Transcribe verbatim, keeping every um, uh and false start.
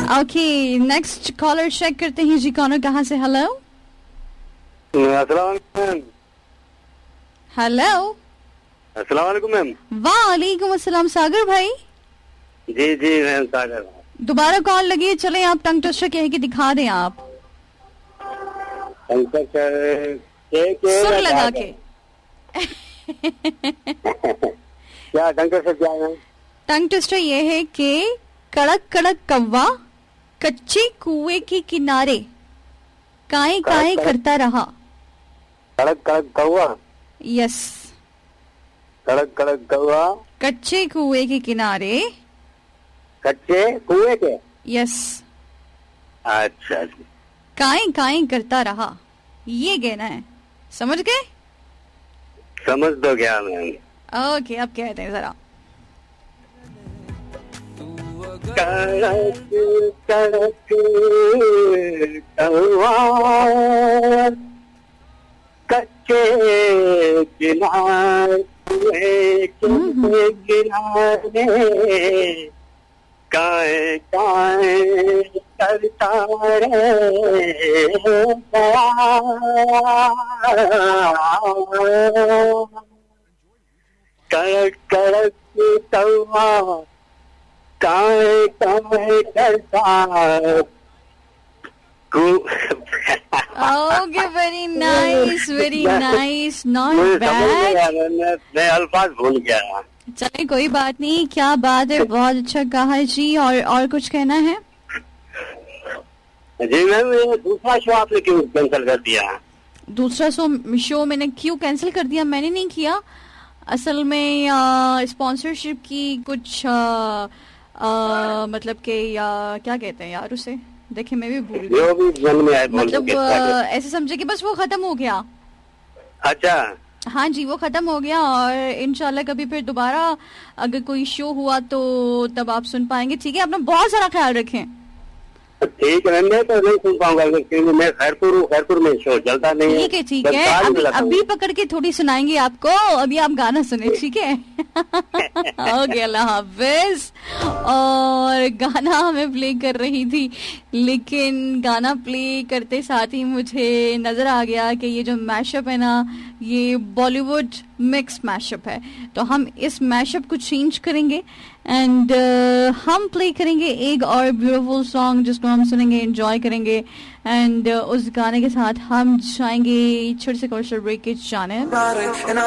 Okay, next collar check करते हैं जी, कौन कहाँ से? हेलो हेलो, अस्सलाम वालेकुम मैम। वालेकुम अस्सलाम। सागर भाई? जी जी मैम, सागर। दोबारा कॉल लगी है, चले आप टंग ट्विस्टर कह के दिखा दें आप। टंग ट्विस्टर के के सुर लगा के। क्या टंग ट्विस्टर क्या है? टंग ट्विस्टर ये है कि कड़क कड़क कौवा कच्चे कुएं के किनारे काए काए करता रहा। कड़क कड़क कौवा? यस। कड़क कड़क कौवा कच्चे कुएं के किनारे। कच्चे कुएं के? यस। अच्छा, काए काए करता रहा, ये कहना है। समझ गए? समझ दो क्या मैम? ओके, अब कहते हैं जरा। कड़क कड़क कौवा कच्चे किनारे किनारे काए काए करता रे कड़क कड़क कौवा काए काए करता। Okay, very nice, very nice, not bad. मैं अल्फाज भूल गया। चलिए कोई बात नहीं, क्या बात है, बहुत अच्छा कहा है जी। और और कुछ कहना है? जी मैम, ये दूसरा शो आपने क्यों कैंसिल कर दिया? दूसरा शो शो मैंने क्यों कैंसिल कर दिया? मैंने नहीं किया। असल में स्पॉन्सरशिप की कुछ आ, आ, मतलब के या क्या कहते हैं यार उसे, देखिए मैं भी भूल गई। मतलब ऐसे समझे कि बस वो खत्म हो गया। अच्छा, हाँ जी, वो खत्म हो गया और इंशाल्लाह कभी फिर दोबारा अगर कोई शो हुआ तो तब आप सुन पाएंगे। ठीक है, अपना बहुत सारा ख्याल रखें। ठीक है, मैं तो नहीं सुन पाऊंगा क्योंकि मैं खैरपुर हूँ, खैरपुर में शो चलता नहीं है। ठीक है ठीक है, अभी अभी पकड़ के थोड़ी सुनाएंगे आपको, अभी आप गाना सुने, ठीक है? ओके, अल्लाह हाफिज। और गाना हमें प्ले कर रही थी, लेकिन गाना प्ले करते साथ ही मुझे नजर आ गया कि ये जो मैशअप है ना, ये बॉलीवुड मिक्स मैशअप है, तो हम इस मैशअप को चेंज करेंगे एंड uh, हम प्ले करेंगे एक और ब्यूटीफुल सॉन्ग जिसको हम सुनेंगे, एंजॉय करेंगे एंड uh, उस गाने के साथ हम जाएंगे छोटे से कमर्शियल ब्रेक के जाने।